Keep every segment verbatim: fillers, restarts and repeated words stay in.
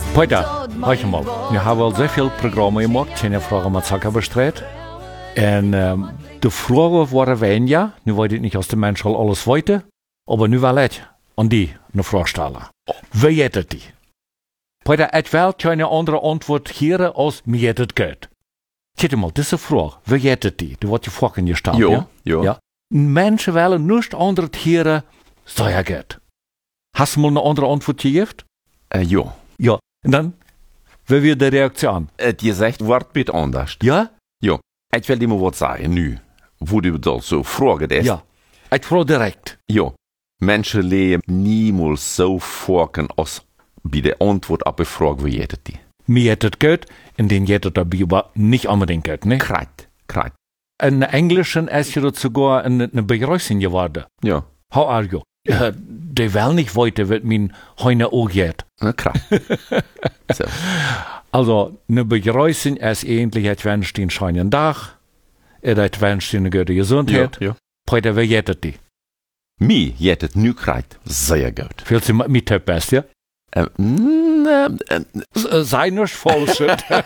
Peter, hör mal, wir haben al sehr viel Programme gemacht, keine Frage mit Zucker bestritten. Und ähm, die Frage war weniger, nu weiß ich nicht, aus dem Menschen alles weiter, aber nu will ich an die eine Frage stellen. Wie geht die? Peter, ich will keine andere Antwort hier als mir geht gut. Kijk mal, diese Frage, wie geht die? Du wird die Frage gestellt, Jo, ja? jo. Ja. Menschen wollen nichts anderes hören, so ja gut. Hast du mal eine andere Antwort gegeben? Äh, jo. Ja. Und dann, wie wird die Reaktion? Äh, die zegt, wordt bitte anders. Ja? Jo. Ich will dir mal was sagen, nu. Wo du das so fragen ist. Ja. Ich frage direkt. Jo. Menschen leben niemals so vorken als bei der Antwort auf die Frage, wie geht die? Mir geht es gut, und den geht es dabei aber nicht unbedingt gut, ne? Kreit, kreit. In Englischen ist ja sogar eine, eine Begrüßung geworden. Ja. How are you? Ja, die will nicht weiter, wird mein heute auch geht. Na, kreit. So. Also, eine Begrüßung ist eigentlich, ich wünsche dir einen schönen Tag, ich wünsche dir eine gute Gesundheit. Ja, ja. Heute, wie geht es dir? Mir geht es nu kreit sehr gut. Fühlst du mit Typ best, ja? Ähm, ne, äh, Sei nicht falsch.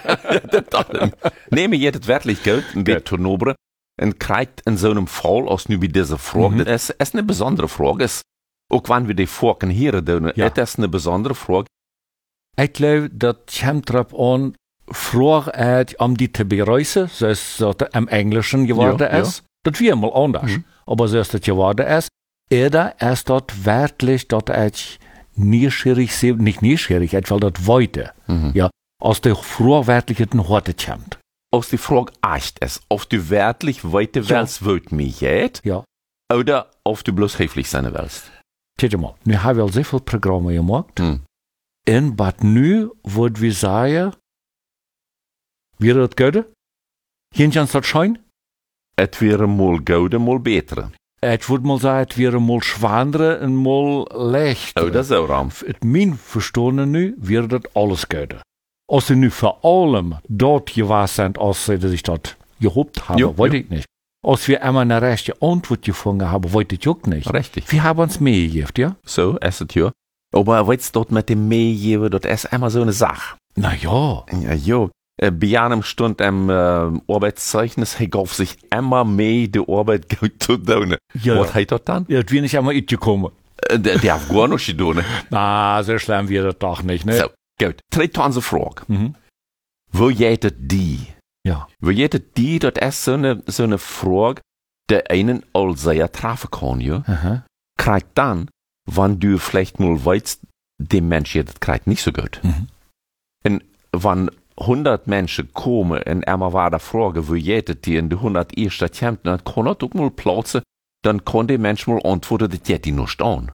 nee, mir geht es wirklich gut, ein bisschen turnobre. Und kreit in so einem Fall, als nu bei dieser Frage, Mhm. das ist eine besondere Frage. Ist, auch wenn wir die Fragen hier tun, Ja. das ist eine besondere Frage. Ich glaube, das kommt darauf an, früher um die zu bereisen, so ist das im Englischen geworden Ja, ist. Das wäre mal anders. Mhm. Aber so ist das geworden ist. Oder ist das wirklich, dass ich neugierig sehe, nicht neugierig, ich will das weiter. Mhm. Ja, aus der früherwärtigen Horte kommt. Aus die Frage echt ist, ob du wirklich weiter Ja. willst, wo du mich geht, Ja. oder ob du bloß höflich sein willst. Kijk mal, nu haben wir al sehr viele Programme gemacht. Mhm. Und was nu, würden wir sagen, wäre das gut? Hier ist das schön? Es wäre mal gut, mal besser. Ich würde mal sagen, es wäre mal schwander und mal leichter. Oder so, Ram. Het mijn verstanden nu, wäre das alles gut. Als sie nu vor allem dort gewesen sind, als sie sich dort gehofft haben, Jo, weiß jo. ich nicht. Als wir einmal eine rechte Antwort gefunden haben, weiß ich auch nicht. Richtig. Wir haben uns mehr gegeben, ja? So ist es ja. Aber weißt du, dort mit dem Mehlgeben, das ist immer so eine Sache. Na ja. Ja, jo. Äh, Bei einem Stund am äh, Arbeitszeugnis, er gab sich immer mehr die Arbeit gut zu tun. Ja. Was hat das dann? Ja, das wäre nicht einmal gekommen. Äh, Der, der hat gar nicht getan. Na, so schlimm wird das doch nicht, ne? So, gut. Tritt an die Frage. Mhm. Wo geht es die? Ja. Wo geht es die? Das ist so eine, so eine Frage, die einen all sehr treffen kann, ja? Aha. Kriegt dann, wenn du vielleicht mal weißt, dem Mensch geht es nicht so gut. Mhm. Und wenn hundert Menschen kommen und einmal war der Frage, wo geht die in die hundert erste kommt, dann kann er doch mal platzen, dann kann der Mensch mal antworten, das geht die noch stehen.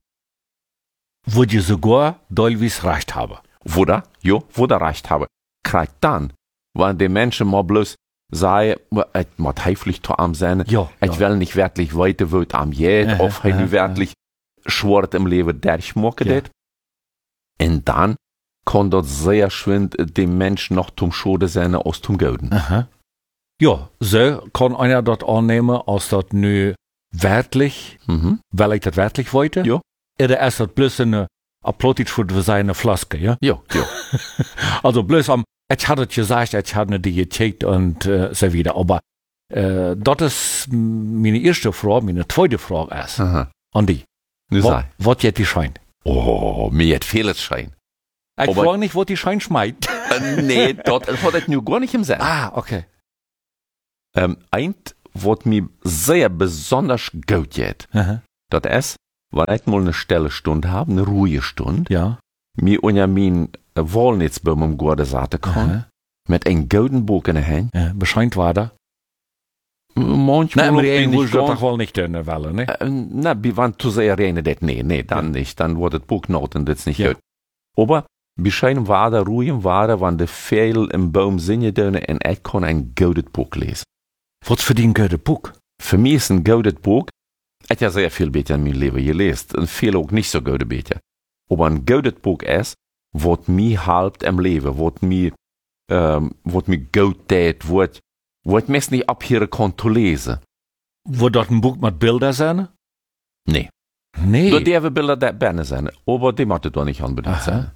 Wo die sogar teilweise recht haben. Wo da? Jo, wo da recht habe. Kriegt dann, wenn die Menschen mal bloß sagen, ich muss höflich zu am sein, Ja, ich ja. will nicht wirklich weiter, wo es am geht, Aha, auf ich aha, nicht wirklich schwört im Leben durchmachen Ja. det. Und dann kann dort sehr schwind dem Menschen noch zum Schode sein, aus zum Golden. Aha. Ja, so kann einer das annehmen, als das nu wertlich, Mhm. weil ich das wertlich wollte. Ja. Oder ist das bloß eine Applauditsch für seine Flaske, ja? Ja, ja. Also bloß am, ich hatte es gesagt, ich hatte die gecheckt und äh, so wieder. Aber äh, das ist meine erste Frage, meine zweite Frage ist. Aha. An die. Nu Was sei. was jetzt die Schein? Oh, mir hat vieles Schein. Ich Aber- frage nicht, wo die Schein schmeißt. Äh, nee, dort hat ich nur gar nicht im Sinn. Ah, okay. Ähm, eins, was mir sehr besonders gut geht, Aha. das ist, wenn ich mal eine stille Stunde habe, eine ruhige Stunde, Ja. mir unter mein Walnutzbaum am Garten saten kann, Aha. mit einem golden Buch in der Hand. Ja, bescheint war da. Manchmal Nee, maar auch die bin moet ich dat ganz- toch wel niet kunnen willen, ne? Äh, na, wie wann zu sehr reden, das, nee, nee, dann Ja. nicht, dann wird das Buch not und das ist nicht Ja. gut. Aber, bescheiden war da, ruhig war da, wenn die Vögel im Baum singen dürfen und ich kann ein goldes Buch lesen. Wat voor die een goede boek? Für mich ist ein goldes Buch, ich habe ja sehr viel Bücher in meinem Leben gelesen, und viel auch nicht so gute Bücher. Aber ein goldes Buch ist, was mir hilft im Leben, was mir, ähm, was mir gut tät, was, was ich mich nicht abhören kann zu lesen. Wordt dat een boek met beelden zijn? Nee. Nee. Door die hebben Bilder der Berne zijn, aber die moeten doch nicht unbedingt Aha. sein.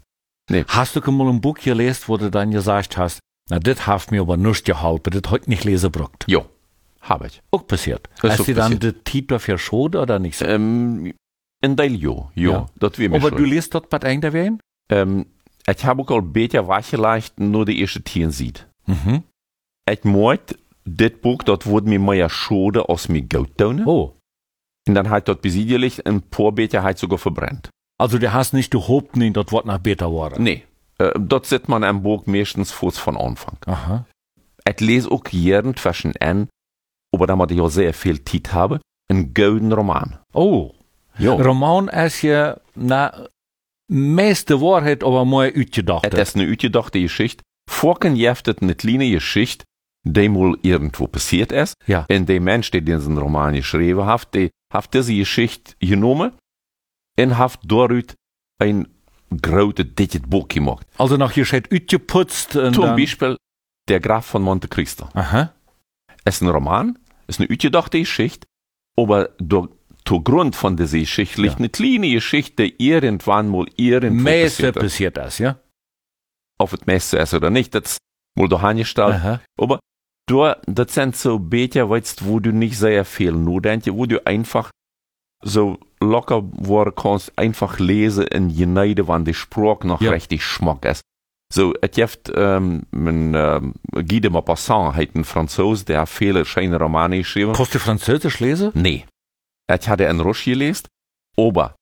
Nee. Hast du mal ein Buch gelesen, wo du dann gesagt hast, na, das hat mir aber nicht geholfen, das hat nicht lesen gebraucht? Jo, habe ich. Auch passiert. Das Hast ist du auch dann passiert. den Titel dafür schon oder nicht so? Ähm, in Teil jo, jo, Ja. das wäre mir Aber schon. du liest dort bei irgendwer? Ähm, ich habe auch al beter weggelegd, nur die erste Tieren sieht. Mhm. Ich mocht, dit Buch, dat wordt mir mehr schade als mir Geld tun. Oh. Und dann hat dort besiedelig ein paar beter halt sogar verbrennt. Also du hast nicht gehofft, nicht, das wird nach besser worden. Nee, äh, dort sieht man ein Buch meistens kurz von Anfang. Aha. Ich lese auch jeden zwischen an, aber da man ja sehr viel Zeit habe, einen golden Roman. Oh. Jo. Roman ist ja, na, meeste Wahrheit, aber mal uitgedacht. Es ist eine uitgedachte Geschichte. Vorken jeft het eine kleine Geschichte, die mal irgendwo passiert ist. Ja. Und der Mensch, der diesen Roman geschrieben hat, der hat diese Geschichte genommen und hat dort ein großes, dickes Buch gemacht. Also noch hier steht uitgeputzt. Und Zum dann, Beispiel Der Graf von Monte Cristo. aha. Es ist ein Roman, es ist eine uitgedachte Geschichte, aber durch, durch Grund von dieser Geschichte liegt Ja. eine kleine Geschichte, die irgendwann mal irgendwo Meeste passiert ist. passiert das, ja? Ob es meiste ist oder nicht, das mal da angestellt. Aha. Aber da, das sind so Beter, weißt, wo du nicht sehr viel nachdenkst, wo du einfach so locker worden kannst, einfach lesen und geneide, wann die Sprache noch Ja. richtig schmack ist. So, es gibt, ähm, mein, ähm, Guy de Maupassant, heißt ein Franzose, der hat viele schöne Romane geschrieben. Kannst du Französisch lesen? Nee. Ich hatte einen Russisch gelesen, aber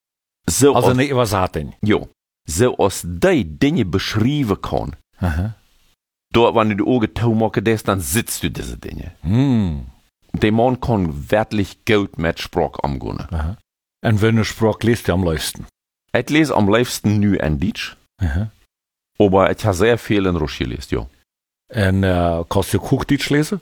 so Also aus, nicht übersaten. jo, so aus die Dinge beschreiben kann, Aha. dort, wenn du die Augen zumachen lässt, dann sitzt du diese Dinge. Hm. Der Mann kann wirklich gut mit Sprache umgehen. Aha. Und wenn du Sprach liest, du am liebsten. Ich lese am liebsten nu in Deutsch, Aha. aber ich habe sehr viel in Russisch gelesen, ja. Und äh, kannst du Hochdeutsch lesen?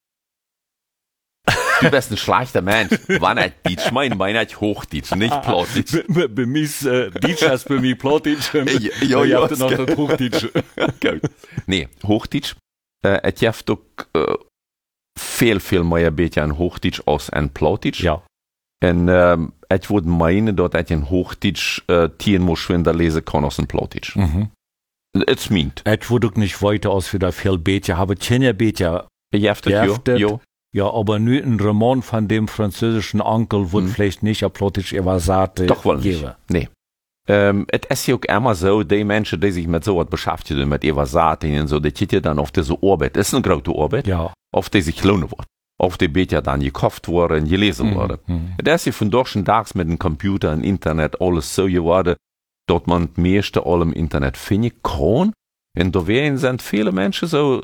Du bist ein schlechter Mensch. Wann ich Deutsch meine, meine ich Hochdeutsch, nicht Plattdeutsch. Bei, bei mir ist äh, Deutsch als bei mir Plattdeutsch. Ja, ja, Ich ja, hab dann noch ist das Hochdeutsch. Gut. Nee, Hochdeutsch. Äh, ich habe doch äh, viel, viel mehr beter in Hochdeutsch als in Plattdeutsch. Ja. En ähm, ich würde meinen, dass ich in Hochdeutsch äh, tien muss schwinder lesen kann als in Plattdeutsch. Mhm. Es meint. Ich würde auch nicht weiter aus wieder viel Beter haben. Keine Beter. Jeftet, Jeftet. jo. jo. Ja, aber nur ein Roman von dem französischen Onkel wird Mhm. vielleicht nicht auf Plattdeutsch übersate Doch wohl nicht. geben. Nee. Ähm, es ist ja auch immer so, die Menschen, die sich mit so was beschäftigen, mit Evasaten und so, die zitten dann auf diese Arbeit. Das ist eine große Arbeit, Ja. auf die sich lohnen wird. Auf die Beter dann gekauft worden, gelesen worden. Mhm. Das ist ja von durch Tags mit dem Computer und Internet alles so geworden, dass man das meiste all im Internet finden kann. Und da wären sind viele Menschen so,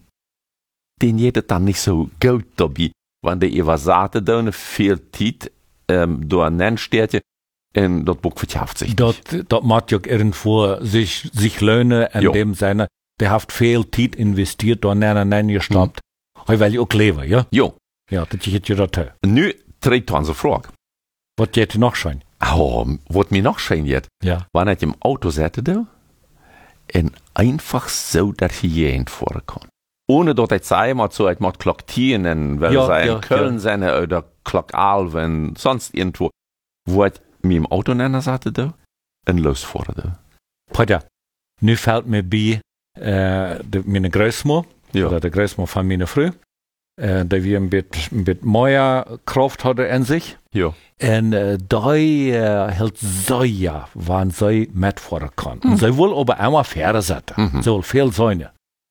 denen geht dann nicht so gut dabei, wenn die Evasaten dann viel Zeit ähm, da nennen steht, und das Buch verkauft sich. Dort, dort macht ja irgendwo sich, sich Löhne in Jo. dem Sinne, der hat viel Zeit investiert, da nennen, nennen gestoppt. Mhm. Weil ich auch leben, ja? Jo, Ja, das geht ja das. nu tritt unsere Frage. Was geht noch schön? Oh, was mir noch schön jetzt, Ja. wenn ich im Auto sitze, da, und einfach so das Hygiene fahren kann. Ohne dass ich sage, mal so, ich muss kloktieren, und weil Ja, sie in ja, Köln ja. sind, oder Klockalven, sonst irgendwo, wo ich mir im Auto nennen sagte, da, und losfahren, da. Peter, nu fällt mir bei, äh, de, meine Großmutter, Ja. oder der Großmutter von meiner Frau, äh, die wir ein bisschen, ein bisschen mehr Kraft hatte in sich. Ja. Und äh, da äh, hält sie ja, wann sie mitfahren kann. Mhm. Und sie will aber immer Pferde setzen. Mhm. Sie will viel sein.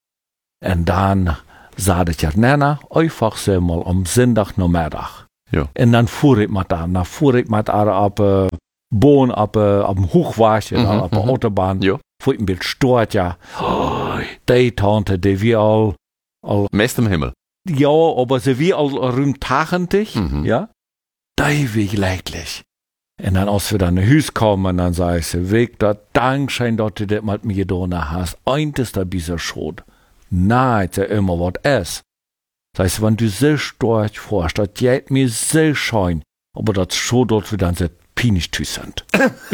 Und dann sagte ich ja, Nana, einfach so mal am Sonntag Nachmittag. Ja. Und dann fuhr ich mit da, dann fuhr ich mit da ab äh, Bohnen, ab, äh, ab dem Hochweg, Mhm, ab der mhm. Autobahn. Ja. Fuhr ich ein bisschen stört, ja. Oh, die Tante, die wir all, all Mest im Himmel. ja, aber sie wie all rund tachtig, Mhm. ja. Da wie leidlich. Und dann, als wir dann nach Hause kommen, dann sag ich sie, weg, da Dankeschön, dass du das mit mir getan hast. Eint ist da dieser Schuld. Nein, ist ja immer was ist. Das heißt, wenn du so stark fährst, das geht mir so schön, aber das schon dort wir dann so pinisch sind.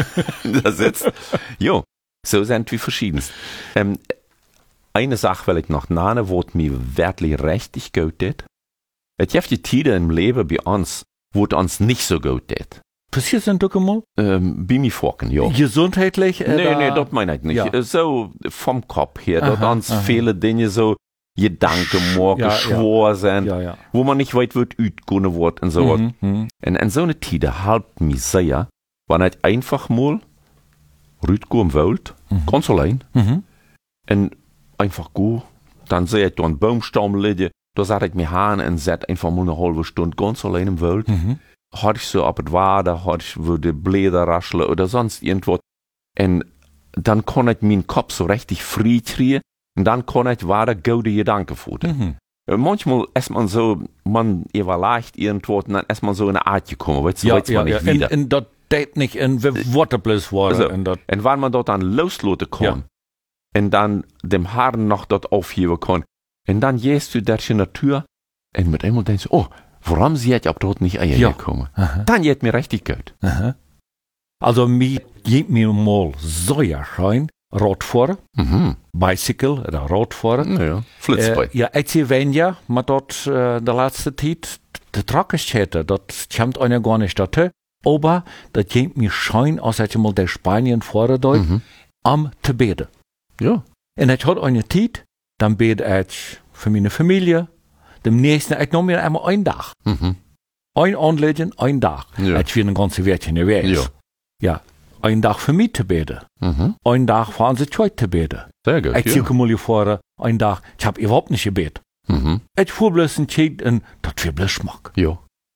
Da sitzt. Jo, so sind wir verschiedenst. Ähm, eine Sache will ich noch nennen, wo es mir wirklich richtig gut geht. Es gibt die Zeiten im Leben bei uns, wo es uns nicht so gut geht. Passiert sind doch mal? Ähm, bei mir vorken, ja. Gesundheitlich? Äh, Nee, da- nee, das meine ich nicht. Ja. So vom Kopf her, dass Aha, uns aha. viele Dinge so Gedanken morgen, Ja, ja. schwor sind, Ja, ja. wo man nicht weit wird, utgehen wird und so. Mhm, mhm. Und in so einer Zeit halbt mich sehr, wenn ich einfach mal rütgehen wollt, ganz allein, Mhm. und einfach go, dann sehe ich da einen Baumstamm liegen, da sag ich mir hin und set einfach mal eine halbe Stunde ganz allein im Wald. Mhm. Hat ich so ab und Wader, hat ich wo die Blätter rascheln oder sonst irgendwas. Und dann kann ich meinen Kopf so richtig frei kriegen und dann kann ich weiter gute Gedanken futtern. Mhm. Äh, Manchmal ist man so, man überlegt irgendwas und dann ist man so in eine Art gekommen, weißt du, Ja, weiß man ja, nicht ja. wieder. En, en dat deed niet in Waterplus worden. Also, en dat, und wenn man dort dann loslassen kann und dann dem Haaren noch dort aufheben kann und dann gehst du durch die Natur und mit einmal denkst du, oh, warum sie jetzt ab dort nicht Eier Ja. gekommen? Aha. Dann geht mir richtig gut. aha. Also, mir geht mir mal so ja schön, Radfahren, Mhm. Bicycle oder Radfahren. Ja, Flitzbei. Äh, ja, ik zie wen ja, maar dat uh, de laatste tijd, de Trockenstädte, dat kommt einer gar nicht dazu. Aber das geht mir schön, als ich mal der Spanien fahren dort, Mhm. am te beten. Ja. Und ich hatte eine Zeit, dann bete ich für meine Familie, dem nächsten, ich nahm mir einmal einen Tag. Mhm. Ein Anlegen, ein Tag. Ja. Ich will ein ganzes Wert nicht weg. Ja. Ja. Ein Tag für mich zu beten. Mhm. Ein Tag fahren sie zwei zu beten. Sehr gut. Ich Ja. ziehe mal gefahren, ein Tag, ich hab überhaupt nicht gebetet. Mhm. Ich fuhr bloß ein Zeit und das wird bloß Geschmack. Ja.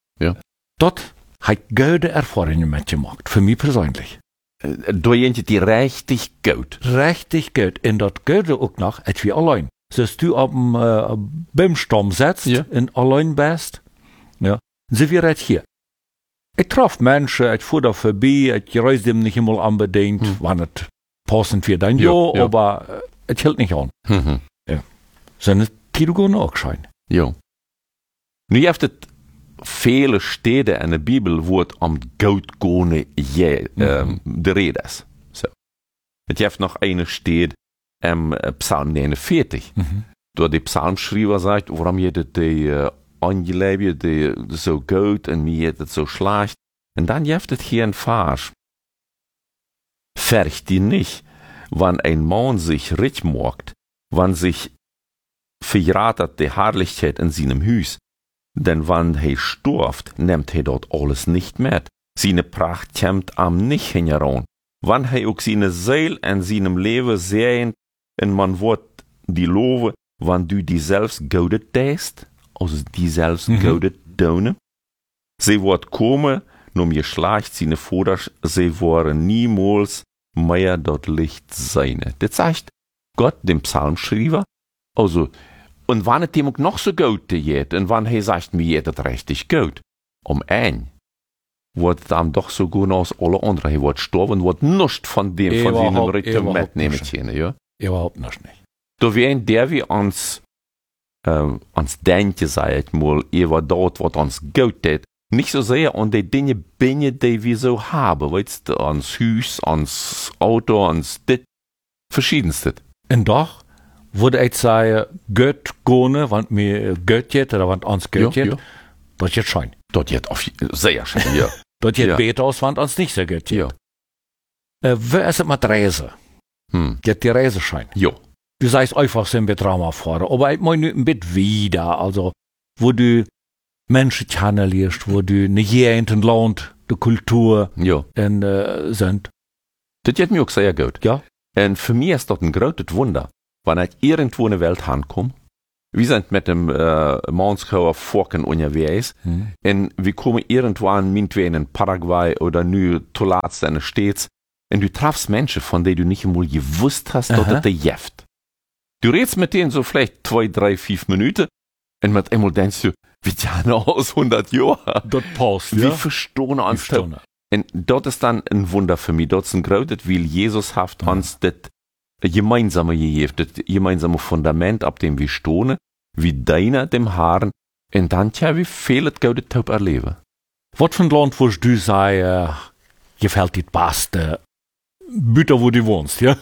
Das hat gute Erfahrungen mitgemacht, für mich persönlich. Äh, Da sind die richtig gut. Richtig gut. Und das gute auch noch, als wir allein. Dass du auf dem äh, Baumstamm sitzt Ja. und allein bist, ja, sind wir jetzt hier. Ich traf Menschen, ich fuhr da vorbei, ich reise dem nicht immer unbedingt, Hm. wann es passend wird, dann Ja, ja, ja. aber äh, es hält nicht an. Mhm. Seine Tiro auch schein. Ja. Nu heeft het viele Städte in der Bibel, wo es am Goud gone je, ähm, de Rede ist. So. Es gibt noch eine Stelle im äh, Psalm neunundvierzig, Mhm. da der Psalmschreiber sagt, warum je dit die äh, Angeleben, die so gut und mir het so schlecht. Und dann gibt es hier ein Vers. Färcht die nicht, wann ein Mann sich rich macht, wann sich verratet die Herrlichkeit in seinem Hüs, denn wann he stirbt, nimmt he dort alles nicht mit. Seine Pracht kommt am nicht heran. Wann he auch seine Seele in seinem Leben sehen, und man wird die Lobe, wann du die selbst goudet täst, also die selbst Mhm. goudet donen. Sie wird kommen, nur mir schleicht seine Voders, sie wollen niemals mehr dort Licht sein. Das sagt Gott dem Psalmschreiber, also, und wann es dem auch noch so gut geht, und wann er sagt, mir geht es richtig gut, um ein, wird es dann doch so gut als alle anderen. Er wird sterben, wird nichts von dem, von seinem Überhaupt- Ritter überhaupt mitnehmen nicht. können, ja. Überhaupt noch nicht. Da wären der wie uns, ähm, uns denken, sag ich mal, über dort, was uns gut tät, nicht so sehr an die Dinge binnen, die wir so haben, weißt du, ans Haus, ans Auto, ans dit, verschiedenste. Und doch würde ich sagen, Gott gone, want mir Gott geht, oder want uns Gott Ja, geht, ja. das geht schein. Dort jetzt auf, sehr schön, ja. Das geht Ja. besser aus, want uns nicht so gut ja. geht. Äh, wie ist es mit Reise? Hm. Geht die Reise schein? Ja. Du sagst einfach, sind wir Drama fahren, aber ich meine ein bisschen wieder, also, wo du Menschen kennenlernst, wo du eine Gegend, ein Land, die Kultur Ja. und, äh, sind. Das geht mir auch sehr gut. Ja. Und für mich ist das ein großes Wunder, wenn ich irgendwo in der Welt ankomme. Wir sind mit dem äh, Mannschauer Forken unterwegs Hm. und wir kommen irgendwann meinetwegen in Paraguay oder nu zuletzt in den States und du triffst Menschen, von denen du nicht einmal gewusst hast, dass Aha. das der jeft. Du redest mit denen so vielleicht zwei, drei, fünf Minuten und mit einmal denkst du, wie die aus hundert Jahren. Das passt, Wir verstehen uns. Verstanden. Und dort ist dann ein Wunder für mich. Dort ist ein großes, weil Jesus hat Ja. uns das gemeinsame gegeben, das gemeinsame Fundament, ab dem wir stehen, wie deiner dem Haaren. Und dann, tja, wie viel es gute Taub erleben. Was für ein Land würdest du sagen, äh, gefällt dir das Beste? Büter, wo du wohnst, ja?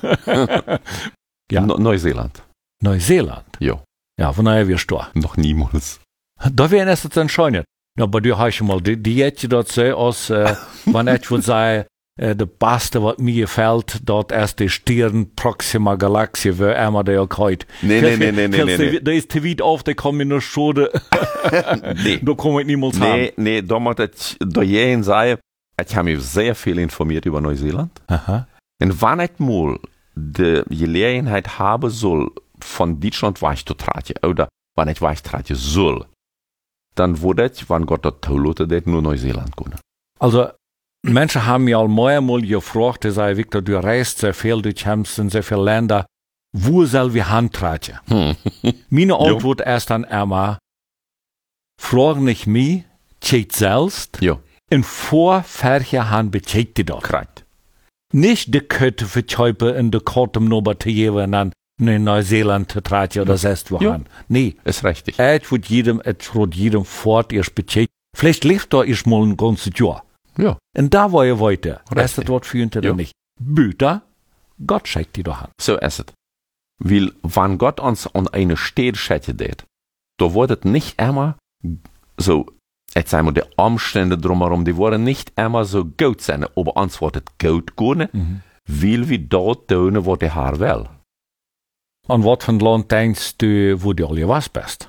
Ja. Ne- Neuseeland. Neuseeland. Ja, Ja, von daher wirst du da. noch niemals. Da wären es jetzt entscheidend. Nou, maar du hast schon mal die Dietje dat zei, als, äh, wann ich würde sagen, äh, das Beste, was mir gefällt, dort erst die Stirn Proxima Galaxie, wo immer der auch heute. Nee, nee, nee, nee, nee, nee, nee. Da ist te weit auf, da kommen nur Schode. Nee. Da komme ich niemals Nee, haben. nee, da muss ich da jeden sagen, ich habe mich sehr viel informiert über Neuseeland. Aha. Und wenn ich mal die Gelegenheit haben soll, von Deutschland weg zu treten, oder wenn ich weg treten soll, dann würde ich, wenn Gott das zulässt, das nur Neuseeland können. Also, Menschen haben mir al mehrmal gefragt, die sagen, Victor, du reist sehr viel, du kommst in sehr viele Länder, wo soll wir handtreten? Hm. Meine Antwort ist dann immer, frag nicht mich, tschät selbst, Ja, in vorfärdige Hand betjeit die dort. korrekt. Nicht die Kötte verkäupen in der Kortem nober zu geben, dann in Neuseeland zu treten oder selbst wo Ja. han. Nee, Ist richtig. es wird jedem, es wird jedem fort erst betjeit. Vielleicht lebt da erst mal ein ganzes Jahr. Ja, Und da war ihr weiter. Richtig. Ist das Wort für ihn Ja. oder nicht? Büter, Gott schickt die doch an. so ist es. Weil, wenn Gott uns an eine Stelle schätze, da wurde es nicht immer so, jetzt sagen wir, die Umstände drumherum, die wurden nicht immer so gut sein, aber uns wird es gut gehen, Mhm. weil wir dort tun, was der Herr will. An was von Land denkst du, wo du alle was bist?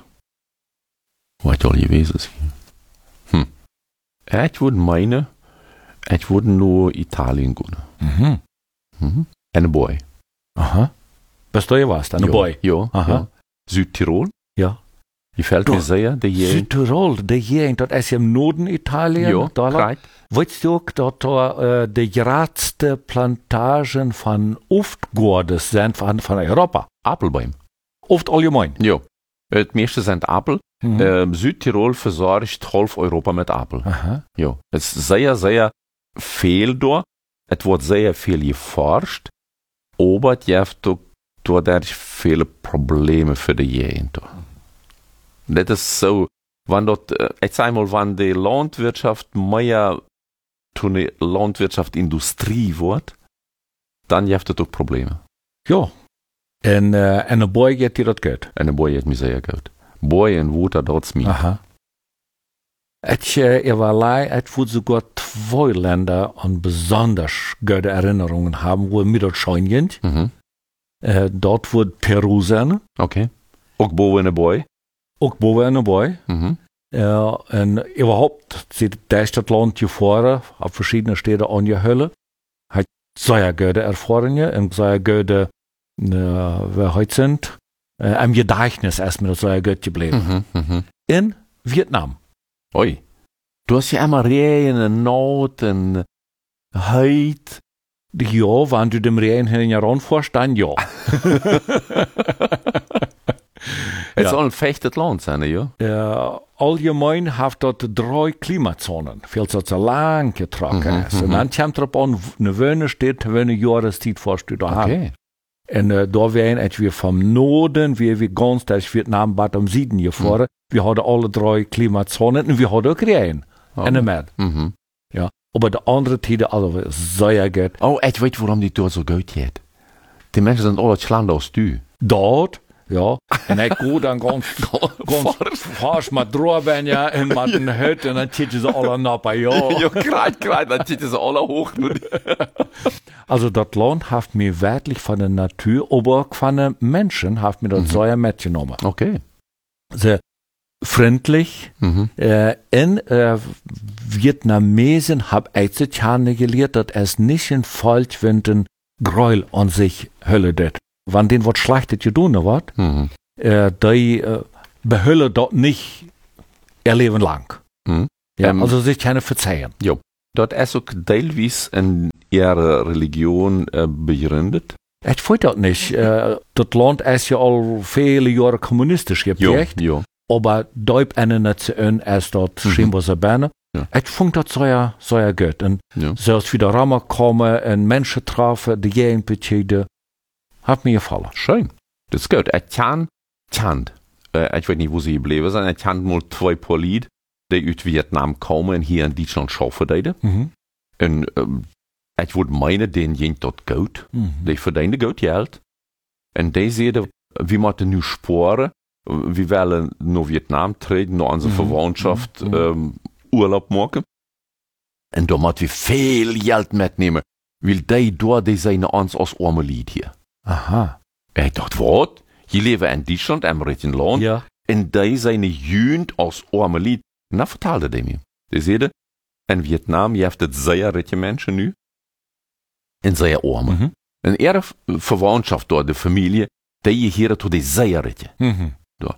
Wat al gewesen ist. Hm. Ich würde meinen, ich würde nur Italien gehen. Mhm. Mhm. Ein Boy. Aha. Bist du was, ein Ja, Boy? Ja, Aha. ja. Südtirol. Ja. Gefällt mir Doch. sehr, der Gegend. Südtirol, der Gegend, das ist im Norden Italien. Ja, da korrekt. weißt du auch, dass da äh, die geradste Plantagen von Oftgordes sind von, von Europa. Apfelbäume. Oft allgemein. Ja. Das meiste sind Apfel. Mhm. Ähm, Südtirol versorgt halb Europa mit Apfel. Aha. Ja. Es ist sehr, sehr viel da. Es wird sehr viel geforscht. Aber es gibt auch dadurch viele Probleme für die Gegend. Das ist so, wenn dort, äh, ich sag mal, wenn die Landwirtschaft mehr zu einer Landwirtschaftsindustrie wird, dann gibt es auch Probleme. Ja. En, äh, en een boy geht dir das Geld. Eine Boy hat mir sehr gut. Boy und Water dort mir. Aha. Ich, äh, ich war lei, ich würde sogar zwei Länder an besonders gute Erinnerungen haben, wo mir dort scheinen. Mhm. Äh, dort wird Peru sein, Okay. Auch Bo und Boy. auch boven boy. Mhm. Ja, en überhaupt, sieht das Land hier vorne, auf verschiedene Städte angehüllt, hat sehr gute Erfahrungen und sehr gute, äh, wer heute sind, äh, am Gedächtnis ist mir das sehr gut geblieben. Mhm. Mhm. In Vietnam. Oi. Du hast ja immer Regen und Not und Heid. Ja, wenn du dem Regen in Jahr anfährst, dann ja. Es Ja. soll ein fechtes Land sein, ja? Äh, allgemein hat dort drei Klimazonen, viel zu so lang getragen Mhm, ist. Und mhm. dann kommt drauf an, eine Wöhne steht, eine Jahreszeit fährst du da haben. Okay. Und äh, da wären et wir vom Norden, wie wir ganz durch Vietnam, bad am Süden gefahren. Wir hatten alle drei Klimazonen und wir hatten auch Regen. Oh. Und mehr. Mhm. Ja. Aber die andere Tiere, also sehr gut. Oh, ich weiß, warum die dort so gut geht. Die Menschen sind alle schlank als du. Dort, ja. Und ich gehe dann ganz, ganz fast mit Drohben, ja, und mit den Hütten, und dann zitten sie alle nach, ja. Ja, gerade, gerade, dann zitten sie alle hoch. Also, das Land hat mir wirklich von der Natur, aber auch von den Menschen, hat mir das Mhm. sehr mitgenommen. Okay. Sehr freundlich. Mhm. Äh, in äh, Vietnamesen hab ich zu Tjane gelehrt, dass es nicht in falsch, wenn den Gräuel an sich hölle det. Wenn den was Schlechtes getan wird, Mhm. äh, die äh, behölle dort nicht ihr Leben lang. Mhm. Ja, Ähm, also sich keine verzeihen. Dort ist auch teilweise in ihrer Religion äh, begründet. Ich weiß das nicht. Äh, das Land ist ja all viele Jahre kommunistisch geprägt, ja. aber deut eine Nation ist dort Mhm. scheinbar so bene. Ja. Ich fand das sehr, sehr gut. Und Ja. selbst wieder Rammer kommen und Menschen treffen, die Gegend betreten, hat mir gefallen. Schön. Das ist gut. Ich kann, kann, äh, ich weiß nicht, wo sie geblieben sind, ich kann mal zwei Polizei, die aus Vietnam kommen und hier in Deutschland arbeiten. Mhm. Und ähm, ich würde meinen, denen ging dort gut. Mhm. Die verdienen gut Geld. Und die sehen, wie man nu sporen, wir wollen nach Vietnam treten, nach unserer Mhm. Verwandtschaft Mhm. ähm, Urlaub machen. Und da müssen wir viel Geld mitnehmen, weil die dort, die sind uns als arme Lied hier. Aha. Ich dachte, was? Je leben in Deutschland, im richtigen Land, Ja. und die sind Jugend als arme Lied. Na, vertelde die mir. Die zeiden, in Vietnam heeft het sehr reiche Menschen nu, en sehr arme. Mhm. En ihre Verwandtschaft dort, die Familie, die gehören zu den sehr reichen. Mhm.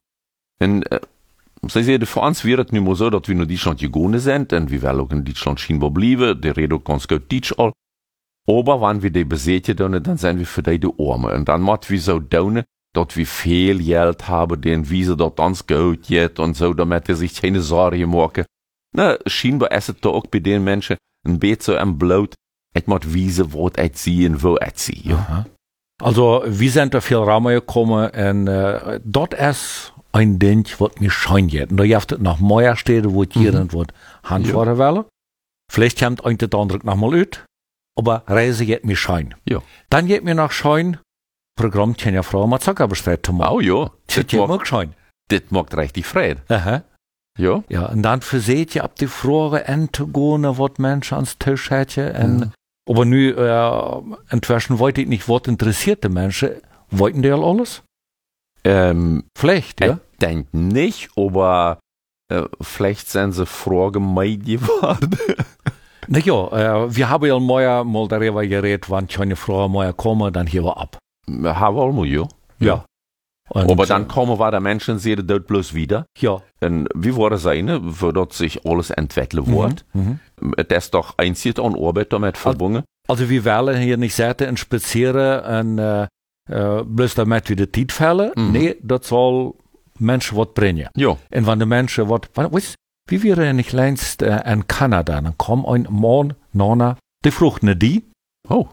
En äh, sie zeiden, für uns wäre es nicht mehr so, dass wir in Deutschland gegangen sind, und wir wollen auch in Deutschland scheinbar bleiben, die reden auch ganz gut Deutsch all. Aber wenn wir die besetzen, dann, dann sind wir für die die Arme. Und dann müssen wir so tun, dass wir viel Geld haben, den wie sie dort uns gut geht und so, damit sie sich keine Sorgen machen. Na, scheinbar ist es da auch bei den Menschen ein bisschen so am Blut, ich muss wissen, was ich sehe und wo ich sehe. Ja. Aha. Also, wir sind da viel Raum gekommen und äh, dort ist ein Ding, was mir scheint jetzt. Und da gibt es noch mehr Städte, wo es hier Mhm. und wo Handfahren wollen. Vielleicht kommt ein der andere noch mal ut, aber Reise geht mir schein. Ja. Dann geht mir noch schein, Programm kann ja Frau mal Zucker bestreiten zu machen. Oh ja, Das das geht mir macht, schein. das macht richtig Freude. Aha. Ja. Ja, und dann verseht ihr ab die Frage Entgone, was Menschen ans Tisch hätte. Und, Ja. aber nu, äh, inzwischen wollte ich nicht, was interessierte Menschen, wollten die alles? Ähm, Vielleicht, ja. Ich denke nicht, aber äh, vielleicht sind sie Fragen mehr geworden. Na ja, äh, wir haben ja mal, mal darüber geredet, wenn keine Frau mehr kommen, dann hier wir ab. Haben wir mal, ja. Ja. Und, Aber dann kommen wir der Menschen, sehen dort bloß wieder. ja. Und wie war es eine, wo dort sich alles entwickeln wird? Mhm. Das ist doch einzig an Arbeit damit verbunden. Also wir wollen hier nicht sagen, ein Spazieren und äh, äh, bloß damit wir die Zeit fällen. Mhm. Nee, das soll Menschen was bringen. Ja. Und wenn die Menschen was, weißt, wie wir ja nicht längst äh, in Kanada, dann kommt ein Mann, Nona, die frucht ne die, Oh.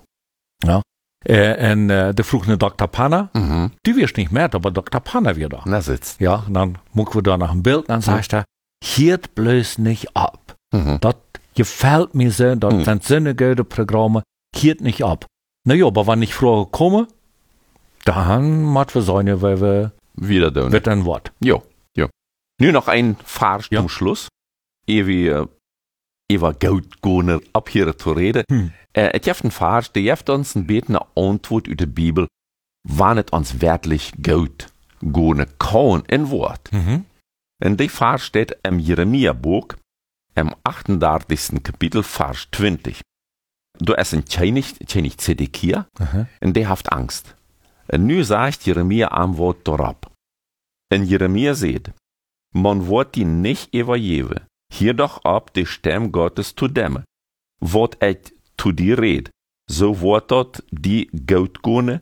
äh, und äh, die frucht ne Doktor Panna, Mhm. die wirst nicht mehr, aber Doktor Panna wird da. Na sitzt. Ja, und dann mucken wir da nach dem Bild, dann sagt er, hiert bloß nicht ab. Mhm. Das gefällt mir so, das Mhm. sind sinnige Programme, hiert nicht ab. Na ja, aber wenn ich früher komme, dann macht wir sein, weil wir, Wieder da. wird ein Wort. Ja. Ja. Nur noch ein Vers Ja. zum Schluss. Ehe wir über Goudgoner ab hier zu reden. Hm. Äh, es gibt ein Vers, der gibt uns ein bisschen eine Antwort aus der Bibel, wann es uns wirklich gut gehen kann in Wort. Mhm. Und die Vers steht im Jeremia-Buch, im achtunddreißigsten Kapitel, Vers zwanzig. Da ist ein König, König Zedekia, Aha. und der hat Angst. Und nu sagt Jeremia am Wort darauf. Und Jeremia sagt, man wird die nicht übergeben, hier doch ab die Stimme Gottes zu dämmen. Wat ich zu dir red, so wird dort die Goudgone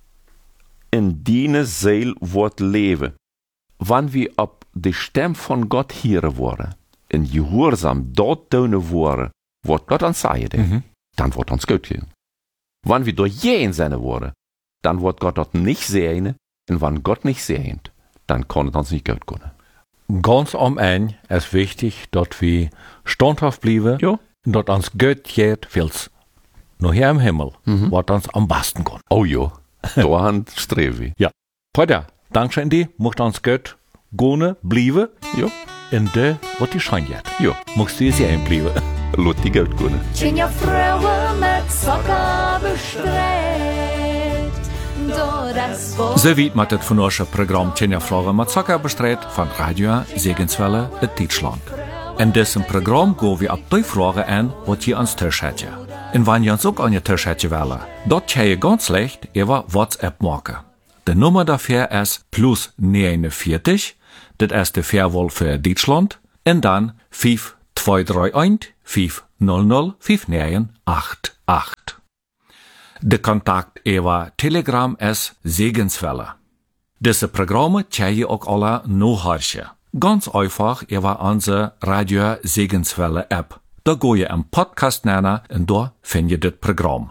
in deine Seele wird leben. Wann wir ab die Stimme von Gott hören wollen, in Gehorsam dort tun wollen, was Gott uns sagt, Mhm. dann wird uns gut gehen. Wann wir durch jeden seine Worte, dann wird Gott dort nicht sehen, und wenn Gott nicht sehnt, dann kann es uns nicht gut gehen. Ganz am Ende ist wichtig, dass wir standhaft bleiben Ja. und dass uns gut geht, weil's noch hier im Himmel, Mhm. was uns am besten geht. Oh ja, da streben wir. Ja. Heute, Dankeschön dir, macht uns gut gehen, bleiben Ja, in der, was die scheint jetzt. ja, Musst du jetzt hier bleiben. lass die gut gehen. Tjenja Frauen mit Socker bestrebt. Door das Volk. So weit mit das von unserem Programm Tjenja Fragen mit Zucker bestreut von Radio Segenswelle in Deutschland. In diesem Programm gehen wir auf die Fragen an, was ihr ans Tisch hättet. Und wenn ihr uns auch an den Tisch hättet wollen, dort könnt ihr ganz leicht über WhatsApp machen. Die Nummer dafür ist plus neunundvierzig, das ist die Fairwahl für Deutschland, und dann fünf zwei drei eins fünf null null fünf neun acht acht. De Kontakt über Telegram ist Segenswelle. Diese Programme könnt ihr auch alle nachhören. Ganz einfach über unsere Radio Segenswelle App. Da go je im Podcast nennen und da findet ihr das Programm.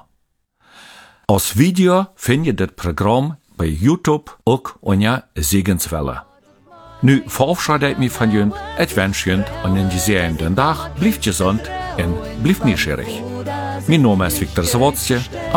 Als Video findet ihr das Programm bei YouTube auch unter Segenswelle. Nu verabschiede ich mich von Jünd, ich wünsche Jünd einen gesegenen Tag, bleibt gesund und bleibt neugierig. Mein Name ist Viktor Sawatzke.